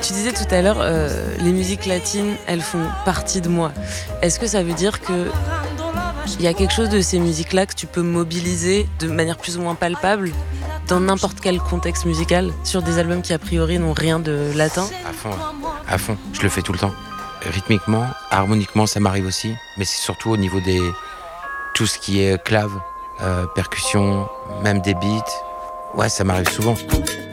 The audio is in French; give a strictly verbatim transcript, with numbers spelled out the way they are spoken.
Tu disais tout à l'heure, euh, les musiques latines, elles font partie de moi. Est-ce que ça veut dire que il y a quelque chose de ces musiques-là que tu peux mobiliser de manière plus ou moins palpable dans n'importe quel contexte musical, sur des albums qui a priori n'ont rien de latin? À fond, à fond, je le fais tout le temps. Rythmiquement, harmoniquement, ça m'arrive aussi, mais c'est surtout au niveau des tout ce qui est clave, euh, percussion, même des beats. Ouais, ça m'arrive souvent.